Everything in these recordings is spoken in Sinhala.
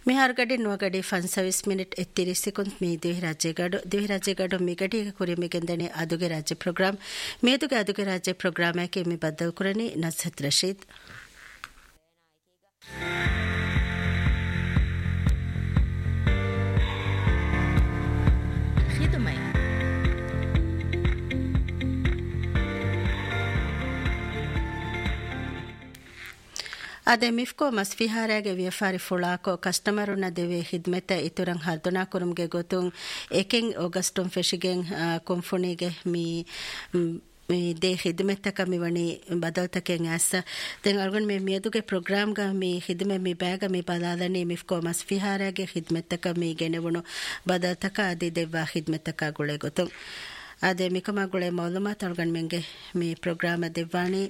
ಮಿಹಾರ್ಗಡಿ ನುವಗಡಿ ಫನ್ ಸರ್ವಿಸ್ ಮಿನಿಟ್ ಎತ್ತಿರಿ ಸಿಕುಂತ್ ಮೀ ದಿವಿ ರಾಜ್ಯಗಡು ಮಿಗಡಿಗೆ ಕುರಿ ಮಿಗೆಂದನೆ ಅದುಗೆ ರಾಜ್ಯ ಪ್ರೋಗ್ರಾಮ್ ಮೇದುಗೆ ಅದುಗೆ ರಾಜ್ಯ ಪ್ರೋಗ್ರಾಮ್ ಯಾಕೆ ಮಿ ಬದ್ದಲ್ ಕುರನಿ ನಸ್ಹತ್ ರಶೀದ್ ಅದೆ ಮಿಫ್ಕೋ ಮಸ್ಫಿಹಾರಾಗೆ ವ್ಯಾಪಾರಿ ಫುಳಾಕೋ ಕಸ್ಟಮರುನ ದೆವೆ ಖಿದ್ಮೆತ ಇತುರಂ ಹರ್ದುನಾ ಕುರುಮ್ಗೆ ಗೊತ್ತುಂ ಏಕೆಂ ಆಗಸ್ಟುಂ ಫೆಶಿಗೆಂ ಕೊಂಫುಣಿಗೆ ಮೀ ದೇ ಖಿದ್ಮೆತಕ ಮಿವಣಿ ಬದಲ್ತಕೆಂ ಆಸ ದೆನ್ ಅಲ್ಗನ್ ಮೇ ಮಿಯದುಗೆ ಪ್ರೋಗ್ರಾಮ್ ಗ ಮೀ ಖಿದ್ಮೆ ಮೀ ಬ್ಯಾಗ ಮೀ ಬದಾಲನಿ ಮಿಫ್ಕೋ ಮಸ್ಫಿಹಾರಾಗೆ ಖಿದ್ಮೆತಕ ಮೀ ಗೆನೆವಣು ಬದಲ್ತಕ ಅದಿ ದೆವ್ವಾ ಖಿದ್ಮೆತಕ ಗುಳೆ ಗೊತ್ತುಂ ಅದೆ ಮಿಕಮ ಗುಳೆ ಮೌಲುಮಾತ್ ಅಲ್ಗನ್ ಮೆಂಗೆ ಮೀ ಪ್ರೋಗ್ರಾಮ್ ದೆವ್ವಾಣಿ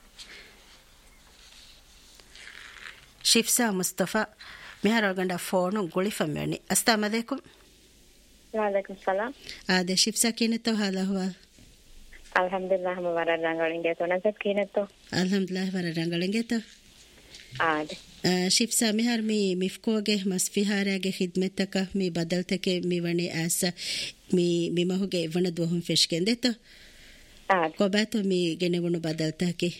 ಶಿಫ್ಸಾ ಮುಸ್ತಫಾ ಮೆಹರಾಗಂಡ ಫೋನು ಗುಳಿಫಮ್ಯಾನಿ ಅಸ್ಸಲಾಮು ಅಲೈಕುಂ ವಾಲೈಕುಂ ಸಲಾಂ ಆದೆ ಶಿಫ್ಸಾ ಕಿನೆತೋ ಹಾಲ ಹುವಾ ಅಲ್ಹಮ್ದುಲಿಲ್ಲಾಹ್ ವರರಂಗಳಿಗೆ ತೋ ನಜತ್ ಕಿನೆತೋ ಅಲ್ಹಮ್ದುಲಿಲ್ಲಾಹ್ ವರರಂಗಳಿಗೆ ತೋ ಆದೆ ಶಿಫ್ಸಾ ಮೆಹರ್ ಮಿ ಮಿಫ್ಕೋಗೆ ಮಸ್ಫಿಹಾರಾಗೆ ಖಿದ್ಮೆತಕ ಮಿ ಬದಲ್ತಕೆ ಮಿ ವಣಿ ಆಸ ಮಿ ಮಹುಗೆ ವಣ ದುಹುಂ ಫೆಶ್ಕೆಂದೆ ತೋ ಆದೆ ಕೊಬಾತೋ ಮಿ ಗೆನೆವಣು ಬದಲ್ತಕೆ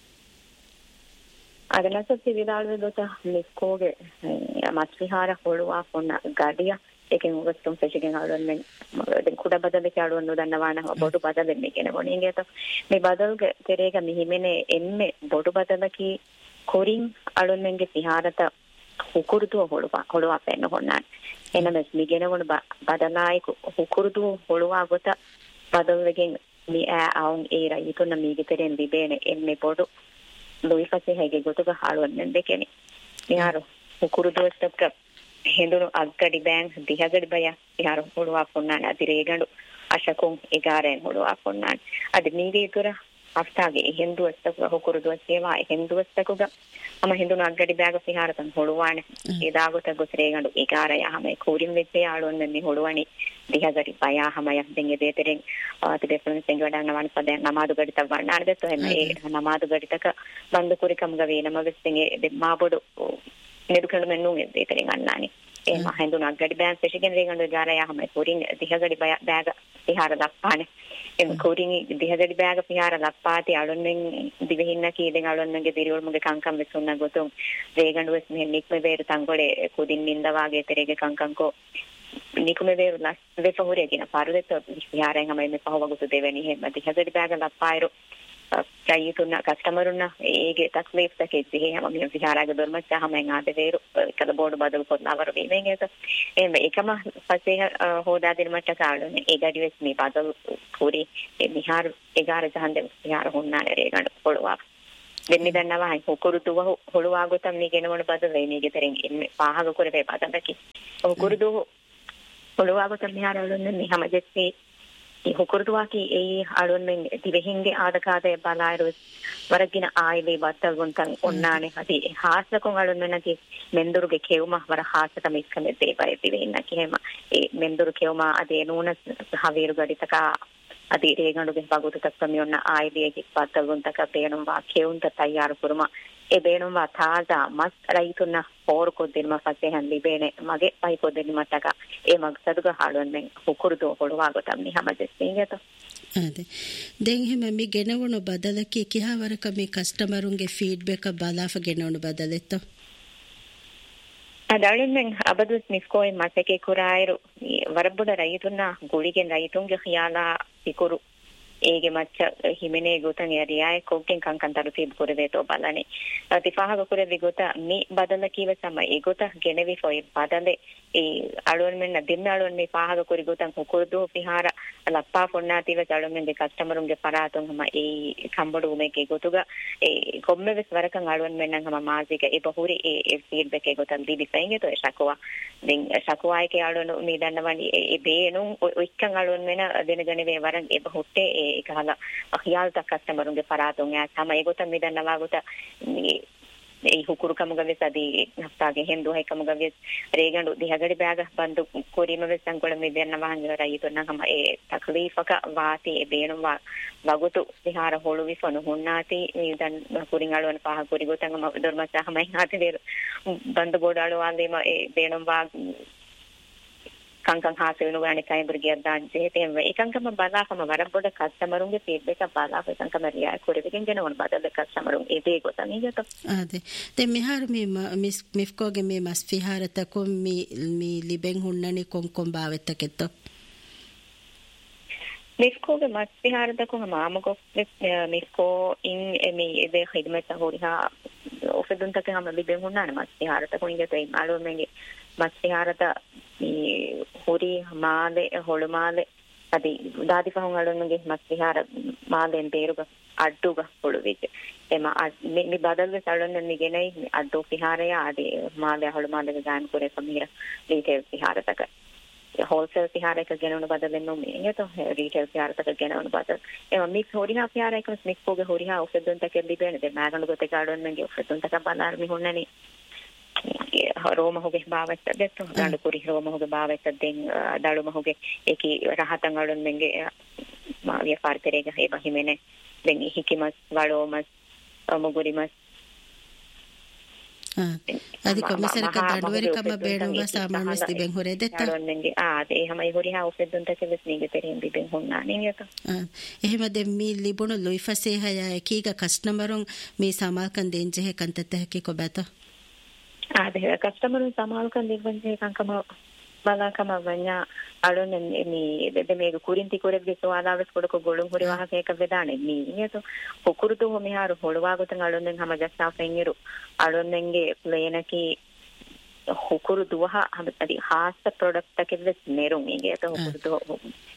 ಅದನ್ನ ಸಿವಿದಾಳು ಗೊತ್ತಾ ಮಿಸ್ಕೋಗೆ ಮಸ್ವಿಹಾರ ಹೊಳುವ ಫೋನ್ನ ಗಾಡಿಯ ಏಕೆಂದ್ರೆ ಉಗಸ್ತುಂ ಫೆಶಿಗೆನ್ ಆಡೋನ್ den kuda badal ke adu annu dannawana bodu badal enne kene moninge to me badal ge terega mihimene emme bodu badal ki korin adon menge siharata hukurdu holuwa penno honnan enames migene won badalai hukurdu holuwa gota badal wegen mi a aun era itonna mige teren libene emme bodu loifase hege gotuga haluwannen dekeni miharo hukurdu step ಹಿಂದುನು ಅಗ್ಗಡಿ bank ದಿಹಗಡಿ ಬಯ ಯಾರು ಹುಡುವ ಪೊನ್ನಾನೆ ಅದಿರೇಗಂಡು ಅಶಕುಂ ಎಗಾರೆನ್ ಹುಡುವ ಪೊನ್ನಾನೆ ಅದು ನೀವೇ ಇದುರ ಅಷ್ಟಾಗೆ ಹಿಂದು ಅಷ್ಟಕ ಹುಕುರುದು ಸೇವಾ ಹಿಂದು ಅಷ್ಟಕುಗ ಅಮ ಹಿಂದುನು ಅಗ್ಗಡಿ ಬ್ಯಾಗ್ ಸಿಹಾರತನ್ ಹುಡುವಾನೆ ಇದಾಗುತ್ತ ಗುಸ್ರೇಗಂಡು ಎಗಾರಯ ಹಮೆ ಕೂರಿಂ ವೆಚ್ಚೆ ಆಳುವನ್ನಿ ಹುಡುವಣಿ ದಿಹಗಡಿ ಬಯ ಹಮಯ ದೆಂಗೆ ದೇತೆರೆನ್ ಅತಿ ಡಿಫರೆನ್ಸ್ ಎಂಗೆ ವಡಾನ ಪದ ನಮಾದು ಗಡಿ ತವಣ್ಣ ಅಡದತ್ತು ಹೆಮ ಏ ನಮಾದು ಗಡಿ ತಕ ಬಂದು ಕುರಿ ಕಮಗವೆ ನಮ ವೆಚ್ಚೆಂಗೆ ಮಾಬೋಡು ನೆದುಕಂಡು ಮೆನ್ನು ದೇತೆರೆನ್ ಅಣ್ಣಾನಿ ඒ මහින්දුන අග්ගඩි බෑන් පෙෂිගෙන් රේගಂಡು ජාරයා හැම කුරින් දිහගඩි බෑග පිහාර ලක්පානේ එම් කුරින් දිහගඩි බෑග පිහාර ලක්පාති අලොන්නෙන් දිවෙහින්න කීදෙන් අලොන්නගේ දිරිවල් මුගේ කංකම් වෙසුන්න ගොතුම් රේගಂಡು වෙස් මෙහෙ නික්මෙ වේරු තංගොලේ කුදින් නින්දවාගේ තෙරේගේ කංකම්කෝ නිකුමෙ වේරු ලස් වෙපහුරේ කියන පාරුදෙත් පිහාරෙන් හැම මේ පහව ගොතු දෙවෙනි හැම දිහගඩි බෑග ලක්පායරු चाहिए कस्टमर ಹೇಗೆ ತಕ್ಲೀಫ್ ತಕೇತಿ ಹಮ ಮಿ ವಿಹಾರಾಗ ದರ್ಮಚ್ಚ ಹಮ ಆದ ವೇರು ಕದ ಬೋರ್ಡ್ ಬದಲು ಕೊಡ್ಲಾವರ ಬೇವೆಂಗೆ ತ ಏಮ ಏಕಮ ಫಸೆ ಹೋದಾ ದಿನ ಮಟ್ಟ ಕಾಳುನೆ ಏಗಡಿ ವೆಸ್ ಮಿ ಬದಲು ಪೂರಿ ವಿಹಾರ 11 ಜಹಂದೆ ವಿಹಾರ ಹುನ್ನಾನೆ ರೇಗಂಡು ಕೊಡುವ දෙන්නේ දන්නවා හයි හොකුරුතුව හොළුවාගොතම් මේ ගෙනවන බද වෙනීගේ තරෙන් එන්නේ පාහක කරේ බදන්නකි හොකුරුතු හොළුවාගොතම් විහාර වලන්නේ මේ හැමදෙස්සේ ಈ ಹುಕುರುದುವಾಕಿ ಈ ಅಳುನ್ಮೆಂ ದಿವೆಹಿಂಗೆ ಆದಕಾದೆ ಬಲಾಯರು ವರಗಿನ ಆಯ್ವೆ ಬತ್ತಲ್ಗೊಂತಂ ಒನ್ನಾನೆ ಅದಿ ಹಾಸಕಂ ಅಳುನ್ಮೆನತಿ ಮೆಂದುರುಗೆ ಕೇವಮ ವರ ಹಾಸಕ ಮಿಸ್ಕಂದೆ ದೇವರೆ ದಿವೆಹಿನ್ನಕಿ ಹೇಮ ಈ ಮೆಂದುರು ಕೇವಮ ಅದೇ ನೂನ ಹವೀರು ಗಡಿತಕ ಅದಿ ರೇಗಂಡುಗೆ ಬಗುತು ತಕ್ಕಮಿ ಒನ್ನ ಆಯ್ವೆಗೆ ಬತ್ತಲ್ಗೊಂತಕ ಬೇಣುವ ಕೇವುಂತ ತಯಾರು ಕುರುಮ e beenumwa taaza mas raituna por koddinma fase han libene mage pai koddinma taka e magsaduga halonmen hukurdu holuwa gotam ni hamade singeto ade den hema mi genawunu badalaki kihawaraka mi customerunge feedback balafa genawunu badaletto adalmen abadus miskoi maseke kurairu warbuda raituna guligen raitunge khiyala ikuru ඒගේ මච්ච හිමනේ ගොතන් යරියාය කොක්කෙන් කංකන් තරු තිබ කුරේ තෝ බලනේ තිපාහක කුරේ විගොත මේ බදල කීව සමයි ඒ ගොත ගෙනවි ෆොයි බදලේ ඒ අලුවන් මෙන්න දින්න අලුවන් මේ පාහක කුරි ගොතන් කුකුරුදු පිහාර ලප්පා ෆොන්නා තිව චලුවන් ගේ කස්ටමරුන්ගේ පරාතුන් හම ඒ කම්බඩු මේකේ ගොතුග ඒ කොම්මෙ වෙස් වරකන් අලුවන් මෙන්න හම මාසික ඒ බහුරි ඒ ෆීඩ්බැක් එක ගොතන් දීදි ෆයින්ගේ තෝ ශකවා දෙන් ශකවායකේ අලුවන් මේ දන්නවනි ඒ බේනුන් ඔයික්කන් අලුවන් මෙන්න දෙනගනේ වේ වරන් ඒ බහුට්ටේ එකහලා අඛියාල්ත කස්ටමරුන්ගේ පරාතුන් යා තමයි ගොත මිදන්නවා ගොත ඒ ಹುಕುರು ಕಮಗವೆ ಸದಿ ಹಫ್ತಾಗೆ ಹೆಂದು ಹೈ ಕಮಗವೆ ರೇಗಂಡು ದಿಹಗಡಿ ಬ್ಯಾಗ ಬಂದು ಕೋರಿಮ ವೆಸಂಕೊಳ ಮಿದೆನ್ನವ ಹಂಗ ರೈತನ ಹಮ ಏ ತಕ್ಲೀಫಕ ವಾತಿ ಬೇಣುವ ವಗುತು ದಿಹಾರ ಹೋಳು ವಿಫನು ಹುನ್ನಾತಿ ಇದನ್ ಕುರಿಂಗಾಳುವನ ಪಾಹ ಕುರಿ ಗೊತಂಗ ದರ್ಮಚ ಹಮ ಹಾತಿದೇರು බන්ද බෝඩාලු වන්දේම ඒ බේණුම් වා කංකං හාසෙනු ගානේ කයි බුර්ගියක් දාන්නේ තේම එකංකම බලාකම වරබොඩ කස්ටමරුන්ගේ ෆීඩ්බැක් එක බලාප එකංකම රියා කොරෙකින් ගෙන වන බදල කස්ටමරුන් ඒ දේ ගොතන් ඉගත ආදේ දෙ මිහාර මිස් මිෆ්කෝගේ මේ මස් ෆිහාරත කොම් මි ලිබෙන් හුන්නනි කොම් බාවෙත්තකෙත්ත මිෆ්කෝගේ මස් ෆිහාරත කොම මාමකෝ මිෆ්කෝ ඉන් එමි ඒ ඛිදමත හොරිහා ඔෆෙදුන් තක හම ලිබෙන් හුන්නන මස් ෆිහාරත කො ඉගත ඒ මාලෝ මෙගේ මස් ෆිහාරත හොරි මාලේ හොළුමාලේ අදි දාදි පහන් අලුන්ගේ මස් විහාර මාලෙන් බේරුග අඩුග පොළුවිච්ච එම මේ බදල්ව සලොන්න නිගෙනයි අඩු විහාරය ආදී මාලේ හොළුමාලේ ගාන කරේ සමීර රීටේල් විහාරතක හෝල්සේල් විහාරයක ගෙනවන බදලෙන් නොමේ යතෝ රීටේල් විහාරතක ගෙනවන බදල් එම මික්ස් හොරිහා විහාරයක මික්ස් පොගේ හොරිහා ඔෆෙදුන් තක ලිබෙන දෙ මාගන ගොතේ කාඩොන්නගේ ඔෆෙදුන් තක බලාර මිහොන්නනි රෝම හොගේ බාවෙත් දෙත් ගන්න කුරි රෝම හොගේ බාවෙත් දෙන් දළුම හොගේ ඒකි රහතන් අලුන් මෙන්ගේ මාවිය පාර්තරේග හේබ හිමෙනේ දෙන් හිකිමස් වලෝමස් මොගුරිමස් අදි කොමසරක දඩුවරිකම බේඩුව සාමාන්‍ය ස්තිබෙන් හොරේ දෙත්ත අලුන්ගේ ඒ හැමයි හොරි හා ඔෆෙදුන් තකෙස් නීගේ තෙරින් බිබෙන් හොන්නා නියත එහෙම දෙ මී ලිබුණු ලොයිෆසේ හය එකීග කස්ටමරුන් මේ සමාල්කන් දෙන්ජෙහ කන්තත හැකි කොබත ආදේ කස්ටමරුන් සමාල්කන් දෙවන්ජේ කංකම බලාකම වඤ්ඤා අලුන් මේ දෙමේග කුරින්ති කොරෙද්ගේ සෝවාදාවස් කොඩක ගොළුන් හොරි වහකේක වෙදානේ මේ නියත පොකුරුතු මෙහාරු හොළවාගතන් අලුන්ෙන් හැම ජස්සා ෆෙන්ගිරු අලුන්ෙන්ගේ ප්ලේනකි හොකුරු දුවහ අදි හාස්ත ප්‍රොඩක්ට් එකෙද්ස් නෙරුම් ඉගේත හොකුරුතු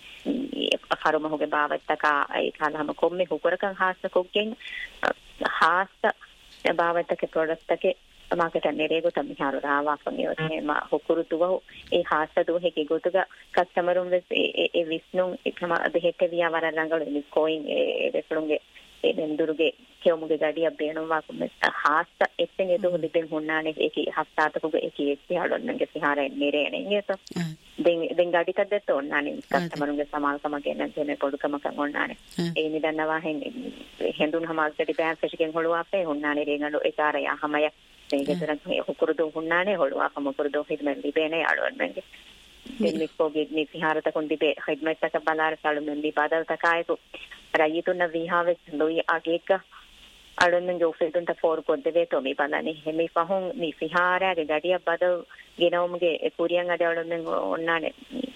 අෆරම හොගේ බාවත්තක ඒ කාලහම කොම්මේ හොකරකන් හාස්ත කොක්ගෙන් හාස්ත බාවත්තක ප්‍රොඩක්ට් එකේ මාකට නෙරේගොත මිහාරු රාවා ෆොනියෝතේ මා හොකුරුතුව ඒ හාසදෝ හෙකි ගොතුග කස්ටමරුන් වෙස් ඒ විස්නුන් එකම දෙහෙට වියා වරලංගල නිකෝයින් ඒ දෙසලුන්ගේ ඒ දෙන්දුරුගේ කෙවමුගේ ගඩිය බේනවා කොම හාස්ත එත්තෙන් එදෝ ලිබෙන් හොන්නානේ ඒකි හස්තාතකුගේ ඒකි එක්ටි හලොන්නගේ සිහාරේ නෙරේනේ නේත දෙන් ගඩිකක් දෙත ඔන්නානේ කස්ටමරුන්ගේ සමාල්කම ගෙනන් තෙමේ පොඩුකමක ඔන්නානේ ඒ නිදන්නවා හෙන්දුන් හමාල්කටි පෑන් ෆෙෂිකෙන් හොළුවා අපේ හොන්නානේ රේගලෝ ඒකාරය හමය ඒකතරන් හොකුරුදු හුන්නානේ හොළුවා කමකුරුදු හිදමෙන් ලිබේනේ අලුවන් මෙන්ගේ දෙන්නිකෝගේ මේ විහාරත කොන් දිබේ හිදමෙත්තක බලාර සලුමෙන් දී බදල් තකායකු රයිතුන විහාවෙස් ලොයි අගේක අලුන්ගේ ඔෆෙදුන්ට ෆෝර් කොද්දේ තෝ මේ බලන්නේ හැමි පහොන් මේ විහාරයේ ගඩිය බදල් ගෙනවමුගේ කුරියන් අඩවලුන් ඔන්නානේ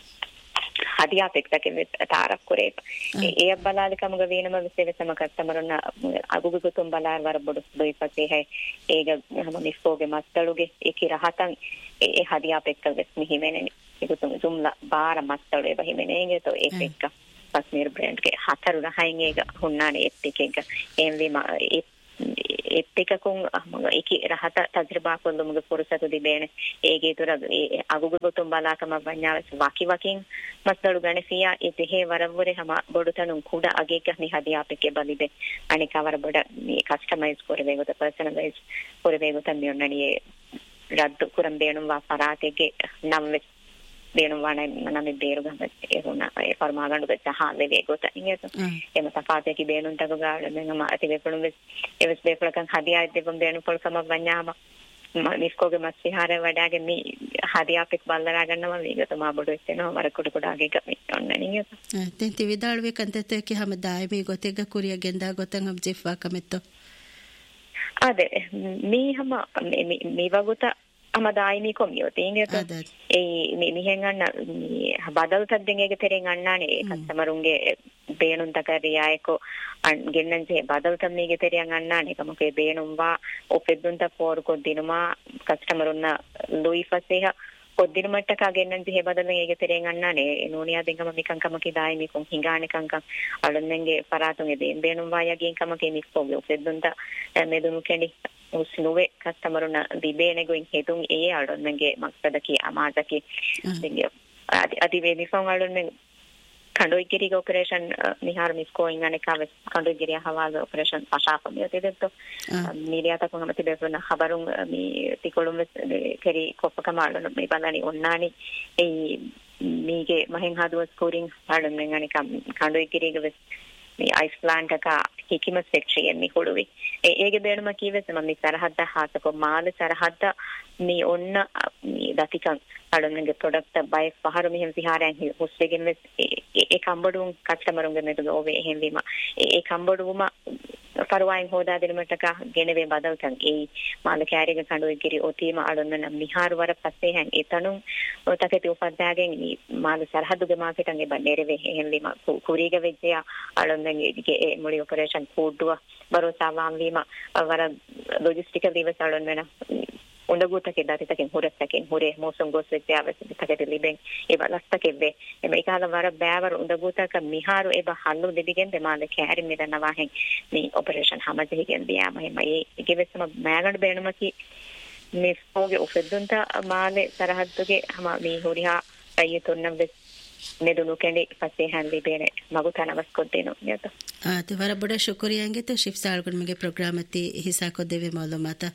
හදියා පෙක්තකෙ තාරක් කරේ ඒ බලාලිකමග වේනම විශේෂම කස්ටමරුන් අගුගුතුම් බලාර වර බොඩු දෙයි පස්සේ හයි ඒක හැම මිස්කෝගේ මස්තලුගේ ඒකි රහතන් ඒ හදියා පෙක්කල් වෙස් මිහිමෙනේ ඒකුතුම් ජුම්ලා බාර මස්තලුවේ බහිමෙනේ ඒක තෝ ඒක එක්ක කස්මීර් බ්‍රෑන්ඩ් ගේ හතරු රහයින් ඒක හොන්නානේ එක්ක එම්වි එත්තකකුන් ඒකි රහත තජ්රබා කොල්ලමුගේ පුරුසතු දිබේනේ ඒගේ තුර අගුගුතුම් බලාකම වඤ්ඤාවස් වකින් මස්දලු ගණසියා ඉතේ වරවරේ හැම බොඩුතනුන් කුඩ අගේක නිහදියා අපේ බලිබේ අනිකවර බොඩ මේ කස්ටමයිස් කරවේගොත පර්සනලයිස් කරවේගොත මියොන්නනියේ රද්ද කුරම් බේනුම් වා පරාතේගේ නම් බේනුම් වානේ නම බේරුගම ඒ වුණා ඒ පරමාගණ්ඩු ගච්ඡා වේගොත ඉංගත එම තපාතේකි බේනුම් තක ගාඩ මෙන්න අති වේපණු එවස් වේපලකන් හදියා දෙපම් බේනුම් පොල්කම වඤ්ඤාම මිස්කෝගේ මස් විහාරය වඩාගේ මේ හදියා පෙක් බල්ලරා ගන්නවා මේක තමයි බොඩ වෙනවා වර කොට කොටාගේ ගමි ඔන්න නියත තෙන් තිවිදාල්වේ කන්තතේ කි හැම දායමේ ගොතෙග කුරිය ගෙන්දා ගොතන් හම් ජෙෆ්වා කමෙත්තෝ අද මේ හැම මේ වගොත අමදායිමි කොමියෝතේ ඉංගත ඒ මිහෙන් ගන්න බදල් තද්දෙන්ගේ තෙරෙන් අන්නානේ කස්ටමරුන්ගේ බේනුන් තකරියායකෝ ගෙන්නන්සේ බදල් තම්මීගේ තෙරියන් අන්නානේ කමකේ බේනුම් වා ඔපෙදුන්ත ෆෝර් කොද්දිනුමා කස්ටමරුන්න ලොයිෆසේහ කොද්දිනුමට්ටක ගෙන්නන්සේ බදල් ඒගේ තෙරෙන් අන්නානේ නෝනියා දෙංගම මිකන් කමකේ දායිමි කොන් හිඟානේ කංකම් අලුන්ගේ පරාතුන්ගේ බේනුම් වා යගින් කමකේ මික්කෝගේ ඔපෙදුන්ත මෙදුනු කෙනි උස්නුවේ කස්ටමරුන දිබේනේ ගොයින් හේතුන් ඒ අලුන්ගේ මක්සදකි අමාතකි දෙංගිය අදිවේදි ෆෝන් අලුන්ගේ කණ්ඩෝයිගිරිගේ ඔපරේෂන් මිහාර මිස්කෝයින් අනේකාව කණ්ඩෝයිගිරිය හවාග ඔපරේෂන් පශාපමිය තෙදෙත්තු මීඩියාත කොහම තිබෙන ખબරුන් මේ තිකොළුම් කෙරි කොපකමාලන මේ බලනි ඔන්නානි ඒ මීගේ මහෙන් හදුව ස්කෝරින් හඩන් අනේකම් කණ්ඩෝයිගිරිගේ මේ අයිස් ප්ලාන්ට් එක හිකිම සෙක්ෂන් මේ කොළුවේ ඒගේ බේනුම කීවෙත් මම සරහද්ද හාතක මාල සරහද්ද මේ ඔන්න මේ දතිකන් අඩොන්නගේ ප්‍රොඩක්ට් බයි පහර මෙහෙම විහාරයන් හොස්ටේගෙන් ඒ කම්බඩුන් කස්ටමරුන්ගේ මෙතන ඕවේ එහෙම වීම ඒ කම්බඩුවම පරවයින් හොදා දෙන්නටක ගෙනවේ බදල්තන් ඒ මාල කෑරියක කඬුවේ කිරි ඔතීම අඩොන්න මිහාර වර පස්සේ hän එතනුන් ඔතකේ උපද්දාගෙන් මාල සරහදුගේ මාකටන්ගේ බණ්ඩේරවේ එහෙම වීම කුරීග වෙජ්ජය අඩොන්නගේ ඒ මොලි ඔපරේෂන් කෝඩ්ඩුව බරෝසාවාම් වීම වර ලොජිස්ටිකල් දිවස අඩොන්න වෙන උඳගුතකේ දාතිතකෙන් හොරස්සකෙන් හොරේ මොසොන් ගොස් වෙච්ච අවස්ථිතකේ ලිබෙන් ඒ බලස්තකේ වේ මේකාල වර බෑවර උඳගුතක මිහාරු එබ හල්ලු දෙදිගෙන් දෙමාල කෑරි මෙදනවා හෙන් මේ ඔපරේෂන් හැමදෙහිගෙන් දියාම එහෙම ඒ ගෙවෙස්සම මෑගඩ බේනමකි මේ ස්කෝගේ ඔෆෙද්දුන්ට මාලේ සරහද්දුගේ හැම මේ හොරිහා අයියතොන්නම් වෙස් මෙදුණු කෙනේ පස්සේ හැන්ලි බේනේ මගුතන අවස්කොද්දේනෝ නියත te vara boda shukriyange te shift salgun mege programati hisa ko deve malumata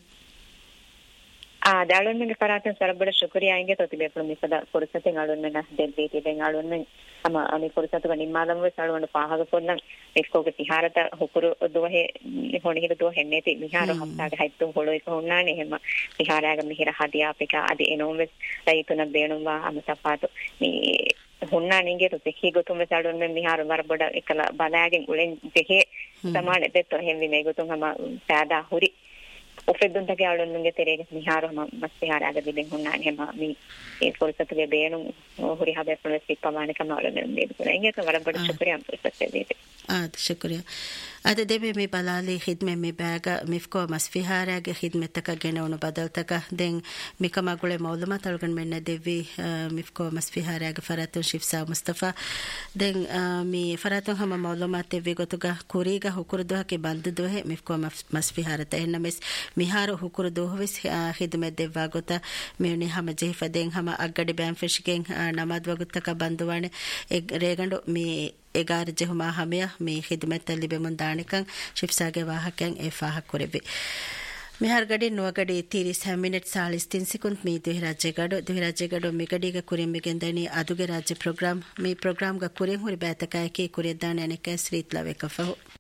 දාලුන් මගේ කරාතන් සරබඩ ශුක්‍රියායින්ගේ තොතිබේ ප්‍රමිසද පුරුසතෙන් අලුන් මෙන්න දෙද්දී දෙන් අලුන් මෙන් අම අනි පුරුසත ගනිමාලම් වෙ සලවන පාහක පොන්නන් එක්කෝගේ තිහාරත හුකුරු දොහෙ හොණිහිර දොහෙ නෙති මිහාර හප්තාගේ හයිතු හොලෝ එක හොන්නානේ එහෙම තිහාරයාගේ මිහිර හදියාපික අදි එනෝම් වෙස් ලයිතුන බේනුම්වා අමතපාතු මේ හොන්නානින්ගේ තොතිහි ගොතුම් වෙ සලවන මෙන් මිහාර වරබඩ එකලා බලාගෙන් උලෙන් දෙහි සමාන දෙතෝ එහෙම විනේ ගොතුම් හම සාදා හුරි ඔෆෙද්දුන් තගේ අලුන්ගේ තෙරේගේ මිහාරම මස් විහාරයක දිබෙන් හොන්නානේ හැම මේ ඒ පොරිසතගේ බේනු හොරි හබේ ප්‍රොසෙස් පමාණකම අලුන් මේ දුන්නේ ඒක වරබඩ ශුක්‍රියා process දෙවිත shukriya ade debe me balali khidme me baga mifko mas fiharage khidmetaka genawnu badaltaka den mikama gule mawlumat algan menne devi mifko mas fiharage faratun shifsa mustafa den mi faratun hama mawlumat devi gotuga kuriga hukurduha ke bandu dohe mifko mas fiharata ennames miharu hukurduha ves khidmet devwa gota meuni hama jefa den hama aggade banfishgen namad wagutaka banduwane regando mi egar jehuma hamya me khidmat libemun danikan shifsage wahaken e fahak kurebe mehar gadi nuagadi 30 minute 43 sekund me duhirajye gado me gadiga kurim megendani aduge rajya program me program ga kurim hori bataka ke kuredana aneka srit laveka fahu